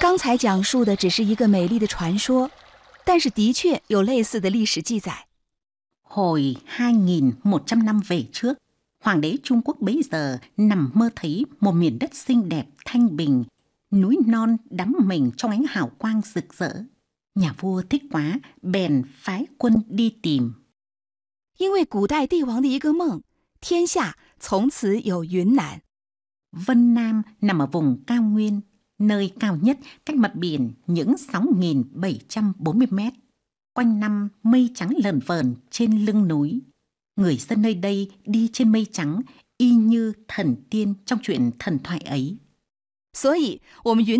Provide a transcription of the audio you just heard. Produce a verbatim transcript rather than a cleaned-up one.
刚才讲述的只是一个美丽的传说，但是的确有类似的历史记载。 Hồi hai nghìn một trăm năm về trước, Hoàng đế Trung Quốc bấy giờ nằm mơ thấy một miền đất xinh đẹp, thanh bình, núi non đắm mình trong ánh hào quang rực rỡ. Nhà vua thích quá, bèn phái quân đi tìm. 因为古代帝王的一个梦，天下从此有云南。 Vân Nam nằm ở vùng cao nguyên, nơi cao nhất cách mặt biển những sáu nghìn bảy trăm bốn mươi mét. Quanh năm mây trắng lờn vờn trên lưng núi. Người dân nơi đây đi trên mây trắng y như thần tiên trong chuyện thần thoại ấy. 所以，我们云